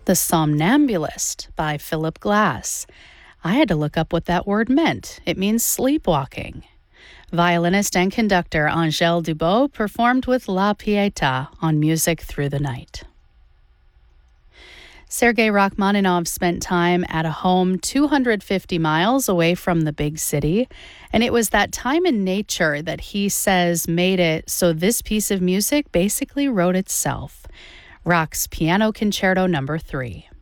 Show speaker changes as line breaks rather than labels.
The Somnambulist by Philip Glass. I had to look up what that word meant. It means sleepwalking. Violinist and conductor Angèle Dubos performed with La Pietà on Music Through the Night. Sergei Rachmaninov spent time at a home 250 miles away from the big city, and it was that time in nature that he says made it so this piece of music basically wrote itself. Rach's Piano Concerto No. 3.